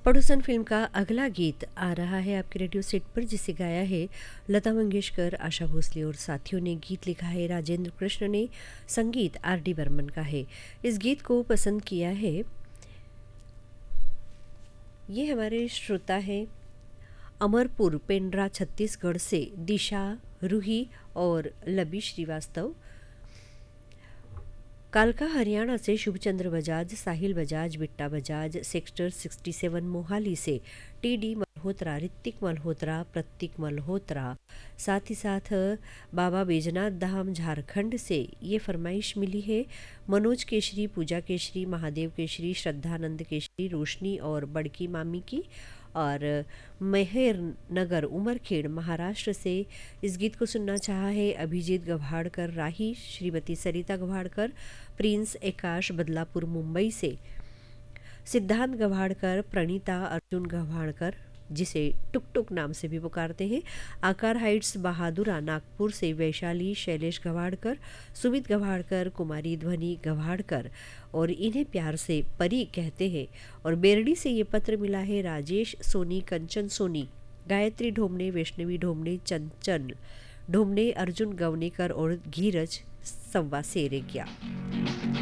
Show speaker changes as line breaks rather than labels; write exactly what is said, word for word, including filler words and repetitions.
पड़ोसन फिल्म का अगला गीत आ रहा है आपके रेडियो सेट पर, जिसे गाया है लता मंगेशकर, आशा भोसले और साथियों ने। गीत लिखा है राजेंद्र कृष्ण ने, संगीत आर डी बर्मन का है। इस गीत को पसंद किया है, ये हमारे श्रोता हैं अमरपुर पेंड्रा छत्तीसगढ़ से दिशा, रूही और लबी श्रीवास्तव। कालका हरियाणा से शुभचंद्र बजाज, साहिल बजाज, बिट्टा बजाज, सेक्टर सड़सठ मोहाली से टी डी मल्होत्रा, ऋतिक मल्होत्रा, प्रतीक मल्होत्रा, साथ ही साथ बाबा बैजनाथ धाम झारखंड से ये फरमाइश मिली है मनोज केशरी, पूजा केशरी, महादेव केशरी, श्रद्धानंद केशरी, रोशनी और बड़की मामी की। और मेहर नगर उमरखेड़ महाराष्ट्र से इस गीत को सुनना चाहा है अभिजीत गभाड़कर, राही, श्रीमती सरिता गभाड़कर, प्रिंस एकाश बदलापुर मुंबई से, सिद्धांत गभाड़कर, प्रणीता अर्जुन गभाड़कर जिसे टुक टुक नाम से भी पुकारते हैं, आकार हाइट्स बहादुरा नागपुर से वैशाली, शैलेश गभाड़कर, सुमित गभाड़कर, कुमारी ध्वनि गभाड़कर और इन्हें प्यार से परी कहते हैं। और बेरडी से ये पत्र मिला है राजेश सोनी, कंचन सोनी, गायत्री ढोमने, वैष्णवी ढोमने, चंचल ढोमने, अर्जुन गवनेकर और धीरज सव्वा सेरे क्या।